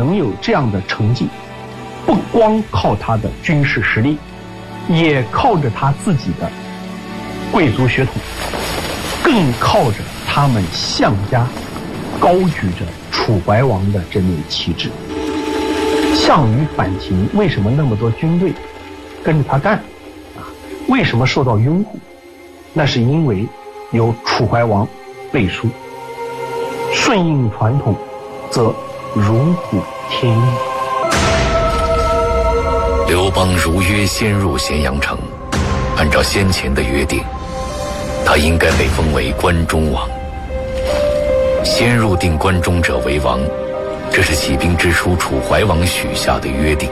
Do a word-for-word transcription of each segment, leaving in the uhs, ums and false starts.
能有这样的成绩，不光靠他的军事实力，也靠着他自己的贵族血统，更靠着他们项家高举着楚怀王的这面旗帜。项羽反秦，为什么那么多军队跟着他干啊？为什么受到拥护？那是因为有楚怀王背书。顺应传统，则如虎添翼。 刘邦如约先入咸阳城，按照先前的约定，他应该被封为关中王。先入定关中者为王，这是起兵之初楚怀王许下的约定。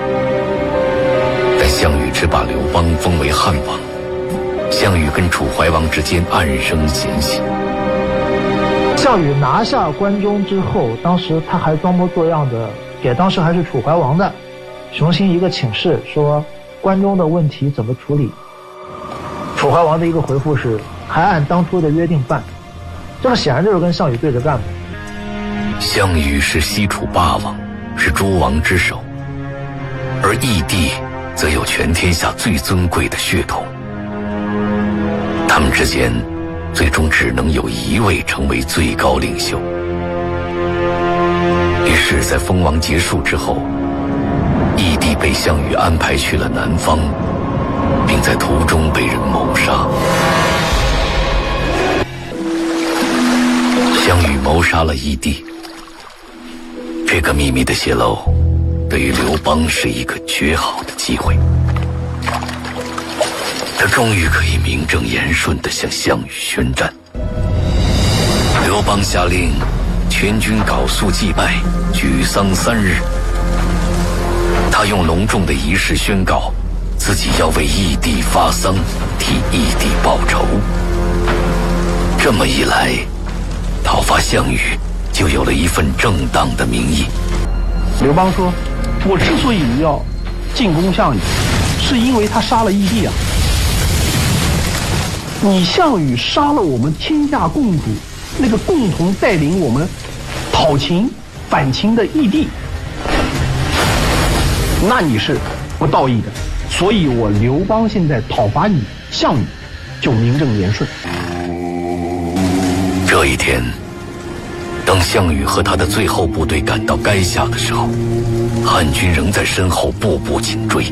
但项羽只把刘邦封为汉王，项羽跟楚怀王之间暗生嫌隙。 项羽拿下关中之后，当时他还装模作样的给当时还是楚怀王的熊心一个请示，说关中的问题怎么处理。楚怀王的一个回复是还按当初的约定办，这个显然就是跟项羽对着干的。 项羽是西楚霸王，是诸王之首，而义帝则有全天下最尊贵的血统，他们之间最终只能有一位成为最高领袖。于是在封王结束之后，义帝被项羽安排去了南方，并在途中被人谋杀。项羽谋杀了义帝，这个秘密的泄露对于刘邦是一个绝好的机会，他终于可以名正言顺地向项羽宣战。刘邦下令全军缟素祭拜，举丧三日。他用隆重的仪式宣告自己要为义帝发丧，替义帝报仇。这么一来，讨伐项羽就有了一份正当的名义。 刘邦说，我之所以要进攻项羽，是因为他杀了义帝啊。你项羽杀了我们天下共主，那个共同带领我们讨秦反秦的义帝，那你是不道义的。所以我刘邦现在讨伐你项羽就名正言顺。 这一天，当项羽和他的最后部队赶到垓下的时候，汉军仍在身后步步紧追。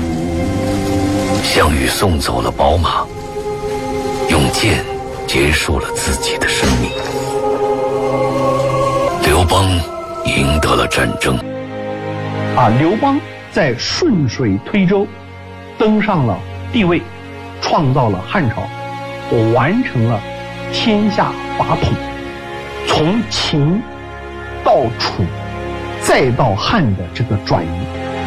项羽送走了宝马，用剑结束了自己的生命。刘邦赢得了战争。 啊，刘邦在顺水推舟，登上了帝位，创造了汉朝，我完成了天下法统，从秦到楚再到汉的这个转移。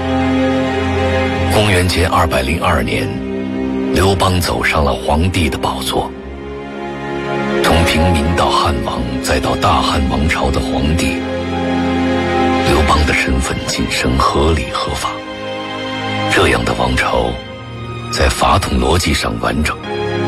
公元前二百零二年，刘邦走上了皇帝的宝座。从平民到汉王，再到大汉王朝的皇帝，刘邦的身份晋升合理合法。这样的王朝在法统逻辑上完整。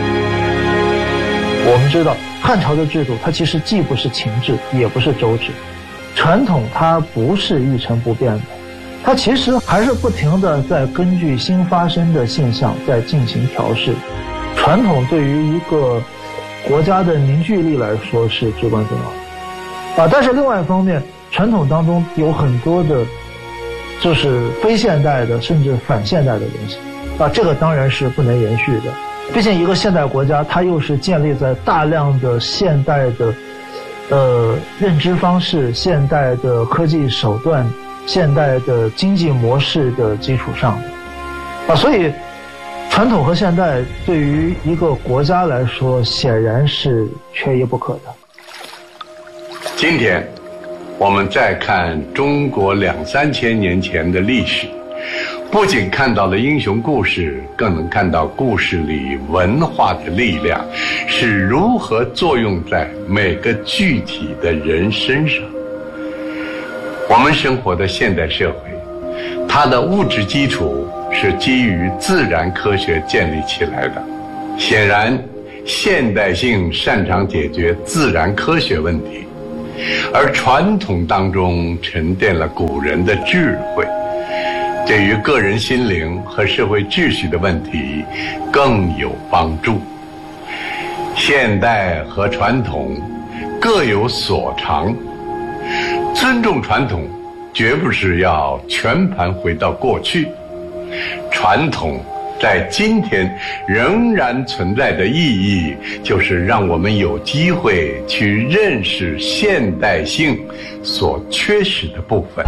我们知道汉朝的制度，它其实既不是秦制，也不是周制，传统它不是一成不变的，它其实还是不停的在根据新发生的现象在进行调试。传统对于一个国家的凝聚力来说是至关重要的啊，但是另外一方面，传统当中有很多的就是非现代的甚至反现代的东西啊，这个当然是不能延续的。毕竟一个现代国家，它又是建立在大量的现代的呃认知方式、现代的科技手段、现代的经济模式的基础上的啊，所以传统和现代对于一个国家来说显然是缺一不可的。 今天我们再看中国两三千年前的历史，不仅看到了英雄故事，更能看到故事里文化的力量是如何作用在每个具体的人身上。我们生活的现代社会，它的物质基础是基于自然科学建立起来的。显然，现代性擅长解决自然科学问题， 而传统当中沉淀了古人的智慧，对于个人心灵和社会秩序的问题更有帮助。现代和传统各有所长，尊重传统绝不是要全盘回到过去，传统在今天仍然存在的意义，就是让我们有机会去认识现代性所缺失的部分。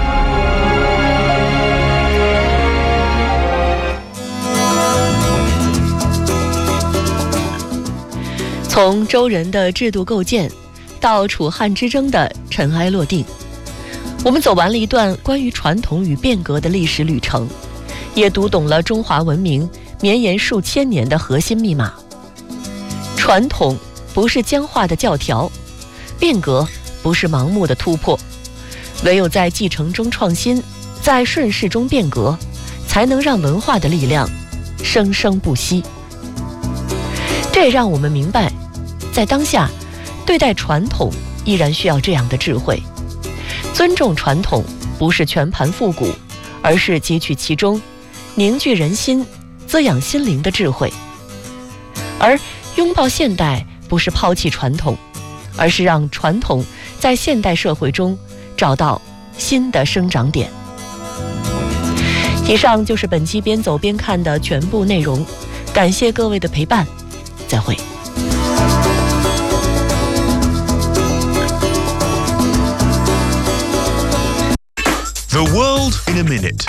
从周人的制度构建到楚汉之争的尘埃落定，我们走完了一段关于传统与变革的历史旅程，也读懂了中华文明绵延数千年的核心密码。传统不是僵化的教条，变革不是盲目的突破，唯有在继承中创新，在顺势中变革，才能让文化的力量生生不息。这也让我们明白，在当下对待传统依然需要这样的智慧。尊重传统不是全盘复古，而是汲取其中凝聚人心、滋养心灵的智慧。而拥抱现代不是抛弃传统，而是让传统在现代社会中找到新的生长点。以上就是本期边走边看的全部内容，感谢各位的陪伴，再会。 The world in a minute。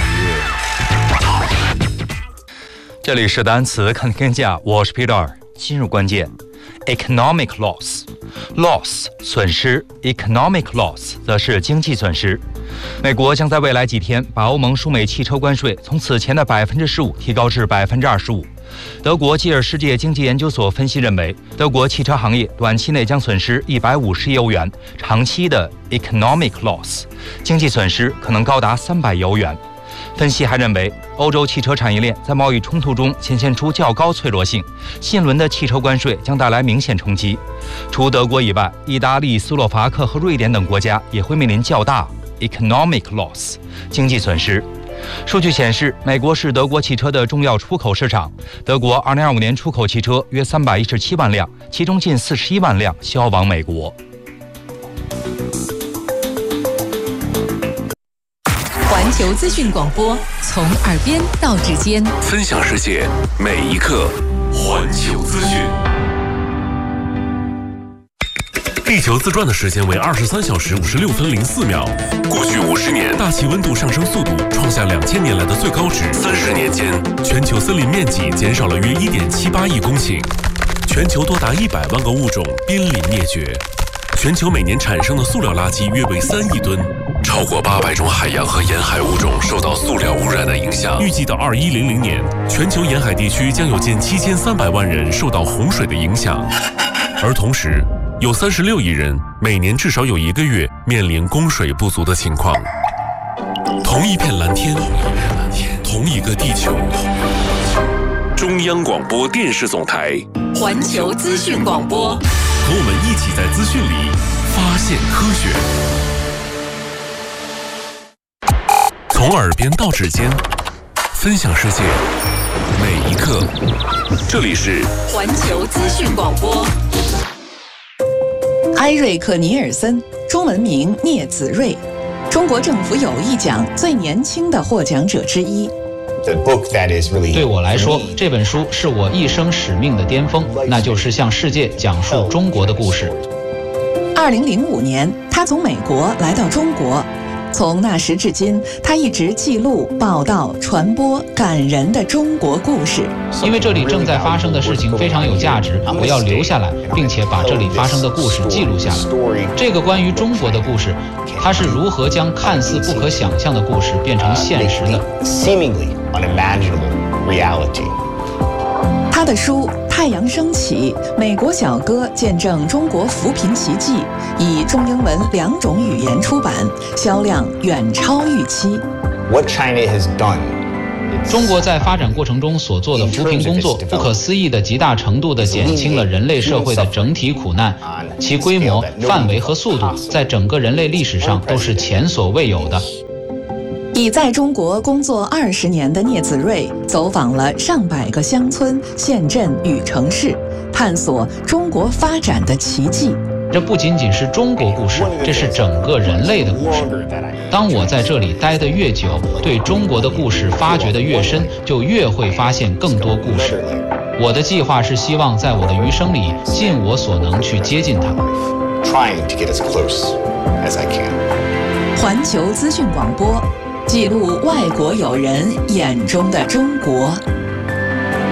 这里是单词看天下，我是 Peter。今日关键 economic loss， loss 损失， economic loss 则是经济损失。美国将在未来几天把欧盟输美汽车关税从此前的百分之十五提高至百分之二十五。德国基尔世界经济研究所分析认为，德国汽车行业短期内将损失一百五十亿欧元，长期的 economic loss 经济损失可能高达三百亿欧元。分析还认为，欧洲汽车产业链在贸易冲突中显现出较高脆弱性，新一轮的汽车关税将带来明显冲击。除德国以外，意大利、斯洛伐克和瑞典等国家也会面临较大 economic loss 经济损失。数据显示，美国是德国汽车的重要出口市场。德国二零二五年出口汽车约三百一十七万辆，其中近四十一万辆销往美国。 环球资讯广播，从耳边到指尖， 分享世界每一刻。环球资讯。 地球自转的时间为二十三小时五十六分零四秒。 过去五十年， 大气温度上升速度创下两千年来的最高值。 三十年间， 全球森林面积减少了约一点七八亿公顷，全球多达一百万个物种濒临灭绝。全球每年产生的塑料垃圾约为三亿吨， 超过八百种海洋和沿海物种受到塑料污染的影响。 预计到二一零零年，全球沿海地区将有近七千三百万人受到洪水的影响，而同时，有三十六亿人每年至少有一个月面临供水不足的情况。同一片蓝天，同一个地球。 中央广播电视总台环球资讯广播， 和我们一起在资讯里发现科学。从耳边到指尖，分享世界每一刻。 这里是环球资讯广播。 埃瑞克·尼尔森，中文名聂子睿，中国政府友谊奖最年轻的获奖者之一。 对我来说，这本书是我一生使命的巅峰，那就是向世界讲述中国的故事。 二零零五年，他从美国来到中国，从那时至今，他一直记录、报道、传播感人的中国故事。 因为这里正在发生的事情非常有价值，我要留下来，并且把这里发生的故事记录下来。这个关于中国的故事，它是如何将看似不可想象的故事变成现实的。 他的书《太阳升起》《美国小哥见证中国扶贫奇迹》以中英文两种语言出版，销量远超预期。 What China has done 中国在发展过程中所做的扶贫工作，不可思议的极大程度地减轻了人类社会的整体苦难，其规模、范围和速度，在整个人类历史上都是前所未有的。 已在中国工作二十年的聂子瑞，走访了上百个乡村、县镇与城市，探索中国发展的奇迹。 这不仅仅是中国故事，这是整个人类的故事。当我在这里待得越久，对中国的故事发掘得越深，就越会发现更多故事。我的计划是希望在我的余生里尽我所能去接近它。 环球资讯广播，记录外国友人眼中的中国。